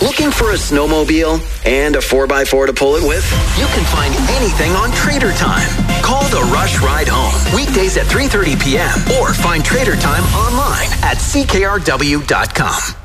Looking for a snowmobile and a 4x4 to pull it with? You can find anything on Trader Time. Call the Rush Ride Home. Weekdays at 3:30 p.m. or find Trader Time online at ckrw.com.